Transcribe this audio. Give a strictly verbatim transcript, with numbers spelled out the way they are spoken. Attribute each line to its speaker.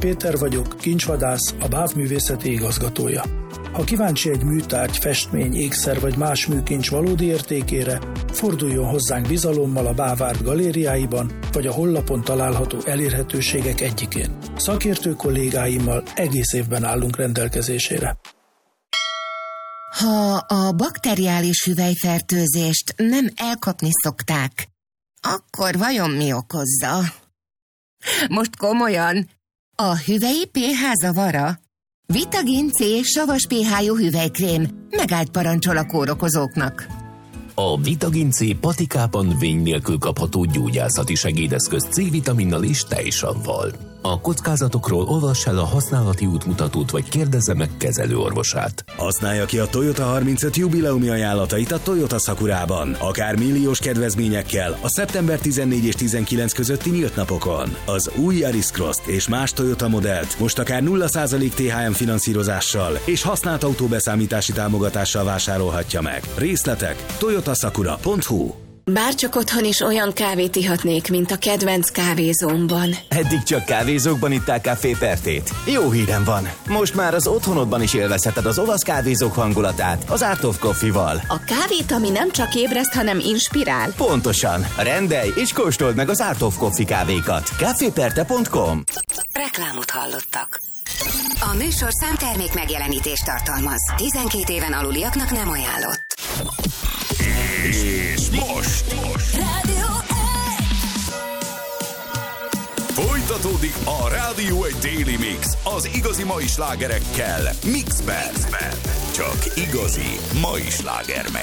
Speaker 1: Péter vagyok, kincsvadász, a báv művészeti igazgatója. Ha kíváncsi egy műtárgy, festmény, ékszer vagy más műkincs valódi értékére, forduljon hozzánk bizalommal a Báv Art galériáiban, vagy a honlapon található elérhetőségek egyikén. Szakértő kollégáimmal egész évben állunk rendelkezésére.
Speaker 2: Ha a bakteriális hüvelyfertőzést nem elkapni szokták, akkor vajon mi okozza? Most komolyan, a hüvelyi pé há zavara? Vitagin C savas pé há-jú hüvelykrém megállt parancsol a kórokozóknak.
Speaker 3: A Vitagin C patikában vény nélkül kapható gyógyászati segédeszköz C-vitaminnal és tejsavval. A kockázatokról olvass el a használati útmutatót, vagy kérdezze meg kezelőorvosát.
Speaker 4: Használja ki a Toyota harmincöt jubileumi ajánlatait a Toyota Sakurában, akár milliós kedvezményekkel a szeptember tizennégy és tizenkilenc közötti nyílt napokon. Az új Yaris Cross-t és más Toyota modellt most akár nulla százalék té há em finanszírozással és használt autóbeszámítási támogatással vásárolhatja meg. Részletek toyotasakura pont hu.
Speaker 5: Bárcsak otthon is olyan kávét ihatnék, mint a kedvenc kávézómban.
Speaker 6: Eddig csak kávézókban ittál Café Pertét. Jó hírem van. Most már az otthonodban is élvezheted az olasz kávézók hangulatát az Art of Coffee-val.
Speaker 5: A kávét, ami nem csak ébreszt, hanem inspirál.
Speaker 6: Pontosan. Rendelj és kóstold meg az Art of Coffee kávékat. café perte pont com.
Speaker 7: Reklámot hallottak. A műsor számtermék megjelenítést tartalmaz. tizenkét éven aluliaknak nem ajánlott.
Speaker 8: És most, most.
Speaker 7: Rádió
Speaker 8: folytatódik a Rádió egy Daily Mix az igazi mai slágerekkel Mixben. Csak igazi mai slágermix.